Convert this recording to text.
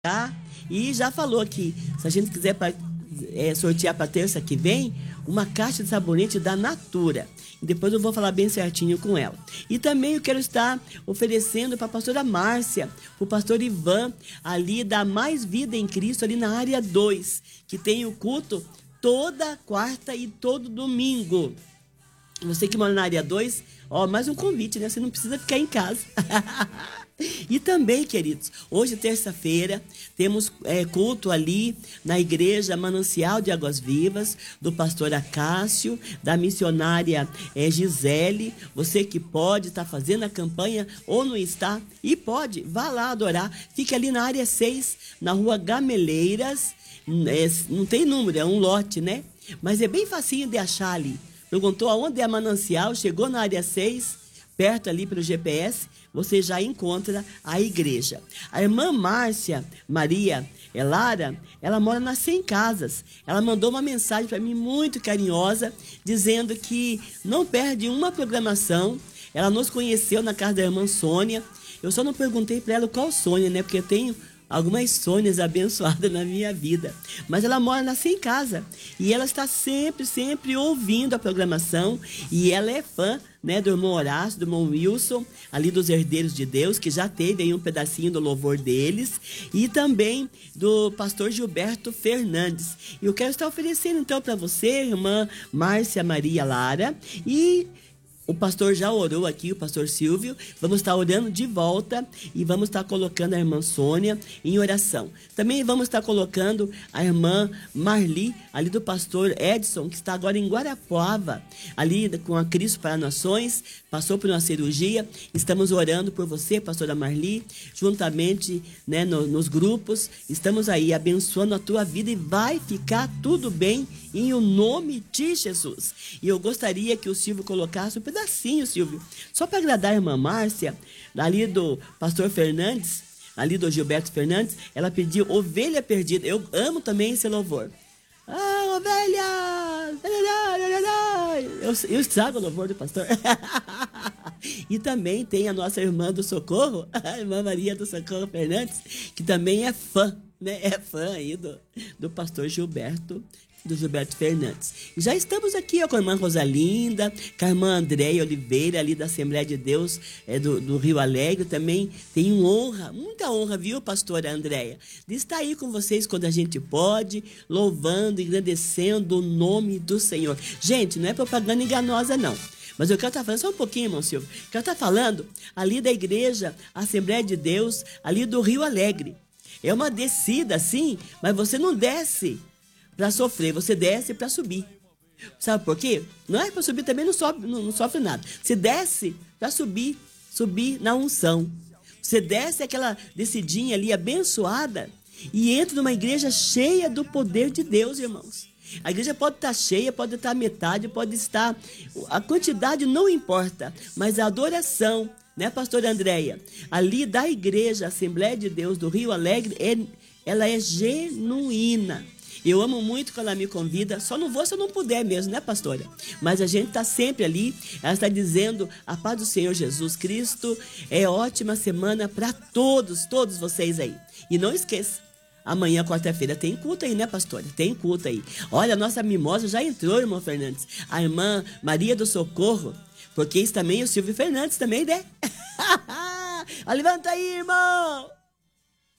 Tá? E já falou que se a gente quiser sortear para terça que vem, uma caixa de sabonete da Natura. E depois eu vou falar bem certinho com ela. E também eu quero estar oferecendo para a pastora Márcia, o pastor Ivan, ali da Mais Vida em Cristo, ali na área 2, que tem o culto toda quarta e todo domingo. Você que mora na área 2, ó, mais um convite, né? Você não precisa ficar em casa. E também, queridos, hoje, terça-feira, temos culto ali na igreja Manancial de Águas Vivas, do pastor Acácio, da missionária Gisele. Você que pode estar fazendo a campanha ou não está, e pode, vá lá adorar. Fica ali na área 6, na rua Gameleiras. Não tem número, é um lote, né? Mas é bem facinho de achar ali. Perguntou aonde é a Manancial, chegou na área 6, perto ali pelo GPS, você já encontra a igreja. A irmã Márcia Maria Lara, ela mora nas 100 Casas. Ela mandou uma mensagem para mim muito carinhosa, dizendo que não perde uma programação. Ela nos conheceu na casa da irmã Sônia. Eu só não perguntei para ela qual Sônia, né? Porque eu tenho algumas Sônias abençoadas na minha vida. Mas ela mora na 100 Casa. E ela está sempre ouvindo a programação. E ela é fã, né, do irmão Horácio, do irmão Wilson, ali dos Herdeiros de Deus, que já teve aí um pedacinho do louvor deles. E também do pastor Gilberto Fernandes. E eu quero estar oferecendo então para você, irmã Márcia Maria Lara. E o pastor já orou aqui, o pastor Silvio. Vamos estar orando de volta e vamos estar colocando a irmã Sônia em oração. Também vamos estar colocando a irmã Marli, ali do pastor Edson, que está agora em Guarapuava, ali com a Cristo para Nações, passou por uma cirurgia. Estamos orando por você, pastora Marli, juntamente, né, nos grupos. Estamos aí abençoando a tua vida e vai ficar tudo bem em o nome de Jesus. E eu gostaria que o Silvio colocasse um pedacinho, Silvio, só para agradar a irmã Márcia, ali do pastor Fernandes, ali do Gilberto Fernandes. Ela pediu Ovelha Perdida. Eu amo também esse louvor. Ah, ovelha! Eu estrago o louvor do pastor. E também tem a nossa irmã do Socorro, a irmã Maria do Socorro Fernandes, que também é fã, né? É fã aí do pastor Gilberto, do Gilberto Fernandes. E já estamos aqui, ó, com a irmã Rosalinda, com a irmã Andréia Oliveira, ali da Assembleia de Deus do Rio Alegre. Também tenho honra, muita honra, viu, pastora Andréia, de estar aí com vocês quando a gente pode, louvando, engrandecendo o nome do Senhor. Gente, não é propaganda enganosa, não. Mas eu quero estar falando, só um pouquinho, irmão Silvio, quero estar falando ali da igreja Assembleia de Deus, ali do Rio Alegre. É uma descida, sim, mas você não desce para sofrer, você desce para subir. Sabe por quê? Não é para subir também, não sofre nada. Você desce para subir na unção. Você desce aquela descidinha ali abençoada e entra numa igreja cheia do poder de Deus, irmãos. A igreja pode estar cheia, pode estar metade, pode estar... A quantidade não importa, mas a adoração, né, pastora Andréia? Ali da igreja Assembleia de Deus do Rio Alegre, ela é genuína. Eu amo muito quando ela me convida, só não vou se eu não puder mesmo, né, pastora? Mas a gente está sempre ali, ela está dizendo, a paz do Senhor Jesus Cristo, ótima semana para todos vocês aí. E não esqueça, amanhã, quarta-feira, tem culto aí, né, pastora? Tem culto aí. Olha, a nossa mimosa já entrou, irmão Fernandes. A irmã Maria do Socorro, porque isso também, o Silvio Fernandes também, né? Levanta aí, irmão!